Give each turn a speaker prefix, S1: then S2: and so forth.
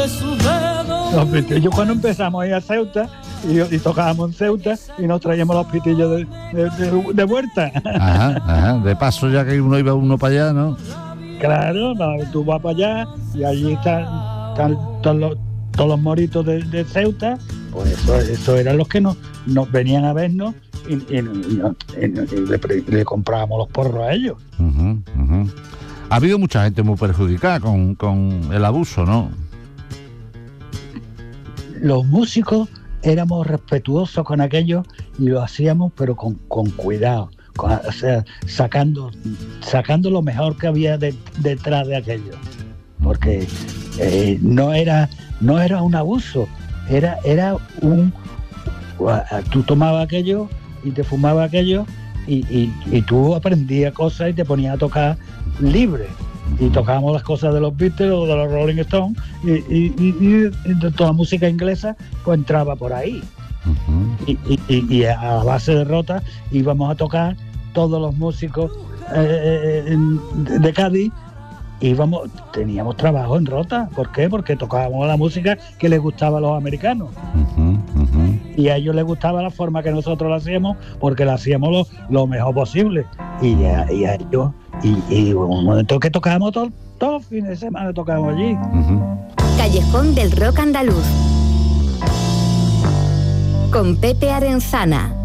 S1: Los pitillos cuando empezamos a ir a Ceuta y tocábamos en Ceuta y nos traíamos los pitillos de vuelta.
S2: Ajá, de paso ya que uno iba para allá, ¿no?
S1: Claro, no, tú vas para allá y allí están todos los moritos de Ceuta, pues eso eran los que nos venían a vernos y le comprábamos los porros a ellos.
S2: Ha habido mucha gente muy perjudicada con el abuso, ¿no?
S1: Los músicos éramos respetuosos con aquello y lo hacíamos pero con cuidado, o sea, sacando lo mejor que había detrás de aquello, porque no era un abuso, era un... Tú tomabas aquello y te fumabas aquello y tú aprendías cosas y te ponías a tocar libre. Y tocábamos las cosas de los Beatles o de los Rolling Stones y de toda música inglesa pues entraba por ahí. Y a base de Rota íbamos a tocar todos los músicos de Cádiz. Teníamos trabajo en Rota. ¿Por qué? Porque tocábamos la música que les gustaba a los americanos. Y a ellos les gustaba la forma que nosotros la hacíamos, porque la hacíamos lo mejor posible. Y a ellos, y un momento que tocábamos todos los fines de semana, tocábamos allí.
S3: Callejón del Rock Andaluz con Pepe Arenzana.